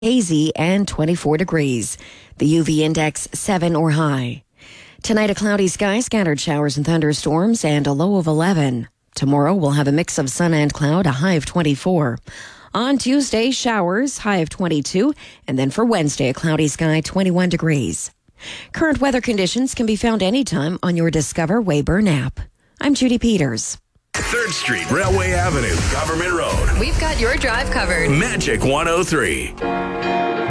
hazy and 24 degrees. The UV index 7 or high. Tonight, a cloudy sky, scattered showers and thunderstorms, and a low of 11. Tomorrow, we'll have a mix of sun and cloud, a high of 24. On Tuesday, showers, high of 22. And then for Wednesday, a cloudy sky, 21 degrees. Current weather conditions can be found anytime on your Discover Weyburn app. I'm Judy Peters. 3rd Street, Railway Avenue, Government Road. We've got your drive covered. Magic 103.